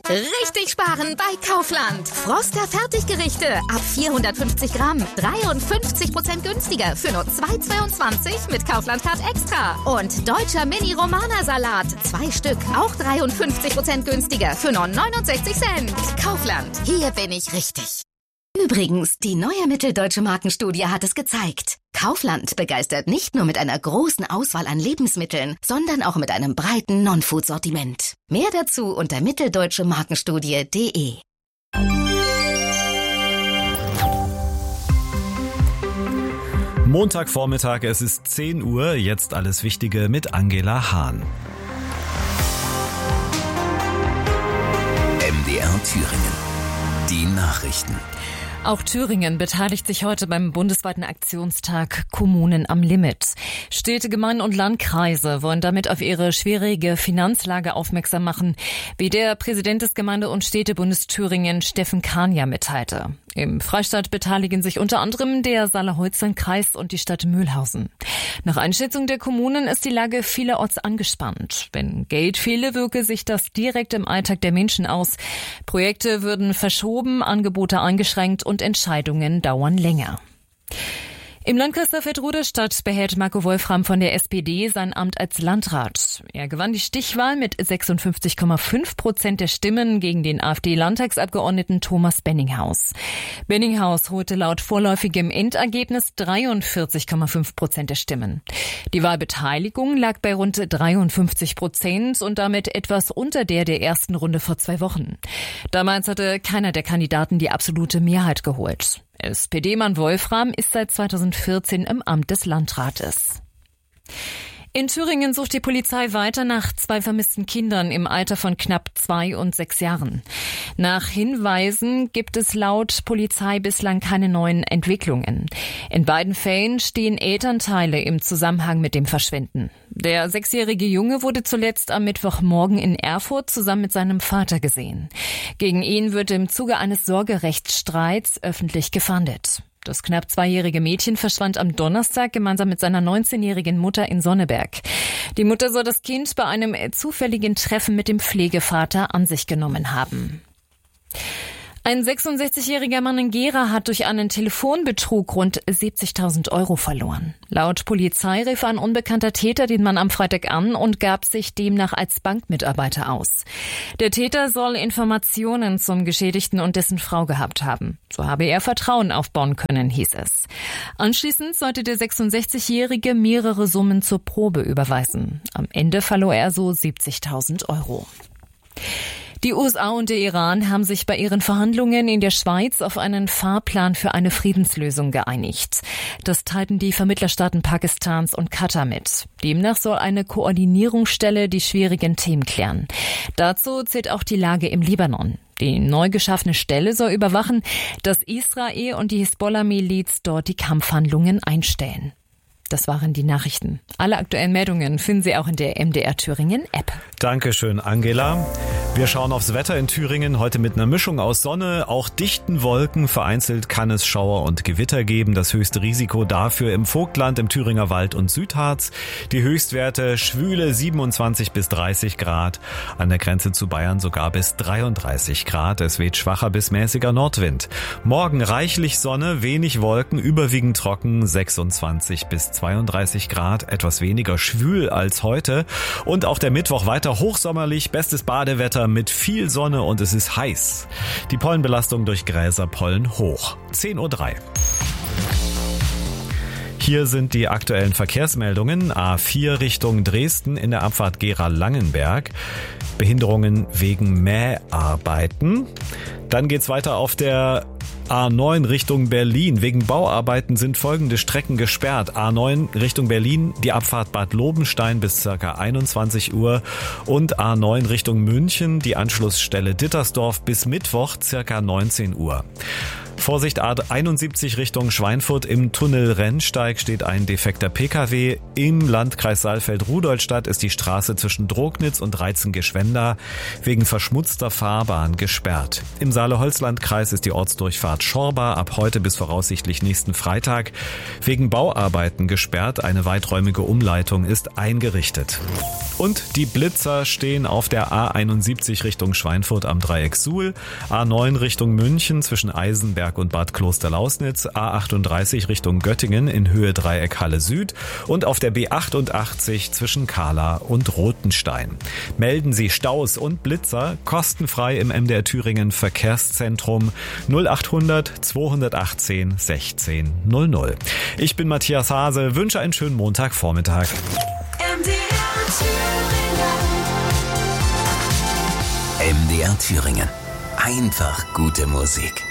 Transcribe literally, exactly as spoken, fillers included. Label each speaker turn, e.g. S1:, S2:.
S1: Richtig sparen bei Kaufland. Froster Fertiggerichte ab vierhundertfünfzig Gramm. dreiundfünfzig Prozent günstiger für nur zwei Euro zweiundzwanzig mit Kaufland Card Extra. Und deutscher Mini-Romana-Salat. Zwei Stück, auch dreiundfünfzig Prozent günstiger für nur neunundsechzig Cent. Kaufland, hier bin ich richtig. Übrigens, die neue Mitteldeutsche Markenstudie hat es gezeigt. Kaufland begeistert nicht nur mit einer großen Auswahl an Lebensmitteln, sondern auch mit einem breiten Non-Food-Sortiment. Mehr dazu unter mitteldeutsche markenstudie punkt de.
S2: Montagvormittag, es ist zehn Uhr, jetzt alles Wichtige mit Angela Hahn.
S3: M D R Thüringen. Die Nachrichten.
S4: Auch Thüringen beteiligt sich heute beim bundesweiten Aktionstag Kommunen am Limit. Städte, Gemeinden und Landkreise wollen damit auf ihre schwierige Finanzlage aufmerksam machen, wie der Präsident des Gemeinde- und Städtebundes Thüringen, Steffen Kahn, mitteilte. Im Freistaat beteiligen sich unter anderem der Saale-Holstein-Kreis und die Stadt Mühlhausen. Nach Einschätzung der Kommunen ist die Lage vielerorts angespannt. Wenn Geld fehle, wirke sich das direkt im Alltag der Menschen aus. Projekte würden verschoben, Angebote eingeschränkt und Entscheidungen dauern länger. Im Landkreis Dörfeldt-Rudolstadt behält Marco Wolfram von der S P D sein Amt als Landrat. Er gewann die Stichwahl mit sechsundfünfzig Komma fünf Prozent der Stimmen gegen den AfD-Landtagsabgeordneten Thomas Benninghaus. Benninghaus holte laut vorläufigem Endergebnis dreiundvierzig Komma fünf Prozent der Stimmen. Die Wahlbeteiligung lag bei rund dreiundfünfzig Prozent und damit etwas unter der der ersten Runde vor zwei Wochen. Damals hatte keiner der Kandidaten die absolute Mehrheit geholt. S P D-Mann Wolfram ist seit zweitausendvierzehn im Amt des Landrates. In Thüringen sucht die Polizei weiter nach zwei vermissten Kindern im Alter von knapp zwei und sechs Jahren. Nach Hinweisen gibt es laut Polizei bislang keine neuen Entwicklungen. In beiden Fällen stehen Elternteile im Zusammenhang mit dem Verschwinden. Der sechsjährige Junge wurde zuletzt am Mittwochmorgen in Erfurt zusammen mit seinem Vater gesehen. Gegen ihn wird im Zuge eines Sorgerechtsstreits öffentlich gefahndet. Das knapp zweijährige Mädchen verschwand am Donnerstag gemeinsam mit seiner neunzehnjährigen Mutter in Sonneberg. Die Mutter soll das Kind bei einem zufälligen Treffen mit dem Pflegevater an sich genommen haben. Ein sechsundsechzigjähriger Mann in Gera hat durch einen Telefonbetrug rund siebzigtausend Euro verloren. Laut Polizei rief ein unbekannter Täter den Mann am Freitag an und gab sich demnach als Bankmitarbeiter aus. Der Täter soll Informationen zum Geschädigten und dessen Frau gehabt haben. So habe er Vertrauen aufbauen können, hieß es. Anschließend sollte der sechsundsechzigjährige mehrere Summen zur Probe überweisen. Am Ende verlor er so siebzigtausend Euro. Die U S A und der Iran haben sich bei ihren Verhandlungen in der Schweiz auf einen Fahrplan für eine Friedenslösung geeinigt. Das teilten die Vermittlerstaaten Pakistans und Katar mit. Demnach soll eine Koordinierungsstelle die schwierigen Themen klären. Dazu zählt auch die Lage im Libanon. Die neu geschaffene Stelle soll überwachen, dass Israel und die Hisbollah-Miliz dort die Kampfhandlungen einstellen. Das waren die Nachrichten. Alle aktuellen Meldungen finden Sie auch in der M D R Thüringen App.
S2: Dankeschön, Angela. Wir schauen aufs Wetter in Thüringen. Heute mit einer Mischung aus Sonne, auch dichten Wolken. Vereinzelt kann es Schauer und Gewitter geben. Das höchste Risiko dafür im Vogtland, im Thüringer Wald und Südharz. Die Höchstwerte schwüle siebenundzwanzig bis dreißig Grad. An der Grenze zu Bayern sogar bis dreiunddreißig Grad. Es weht schwacher bis mäßiger Nordwind. Morgen reichlich Sonne, wenig Wolken, überwiegend trocken, sechsundzwanzig bis zweiunddreißig Grad, etwas weniger schwül als heute. Und auch der Mittwoch weiter hochsommerlich, bestes Badewetter mit viel Sonne und es ist heiß. Die Pollenbelastung durch Gräserpollen hoch. zehn Uhr drei. Hier sind die aktuellen Verkehrsmeldungen. A vier Richtung Dresden in der Abfahrt Gera-Langenberg. Behinderungen wegen Mäharbeiten. Dann geht's weiter auf der A neun Richtung Berlin. Wegen Bauarbeiten sind folgende Strecken gesperrt. A neun Richtung Berlin, die Abfahrt Bad Lobenstein bis ca. einundzwanzig Uhr und A neun Richtung München, die Anschlussstelle Dittersdorf bis Mittwoch ca. neunzehn Uhr. Vorsicht, A einundsiebzig Richtung Schweinfurt, im Tunnel Rennsteig steht ein defekter Pkw. Im Landkreis Saalfeld-Rudolstadt ist die Straße zwischen Drognitz und Reizengeschwenda wegen verschmutzter Fahrbahn gesperrt. Im Saale-Holzland-Kreis ist die Ortsdurchfahrt Schorba ab heute bis voraussichtlich nächsten Freitag wegen Bauarbeiten gesperrt. Eine weiträumige Umleitung ist eingerichtet. Und die Blitzer stehen auf der A einundsiebzig Richtung Schweinfurt am Dreieck Suhl, A neun Richtung München zwischen Eisenberg und Bad Klosterlausnitz, A achtunddreißig Richtung Göttingen in Höhe Dreieck Halle Süd und auf der B achtundachtzig zwischen Kahla und Rothenstein. Melden Sie Staus und Blitzer kostenfrei im M D R Thüringen Verkehrszentrum null achthundert zweihundertachtzehn sechzehn null null. Ich bin Matthias Hase, wünsche einen schönen Montagvormittag.
S3: M D R Thüringen. Einfach gute Musik.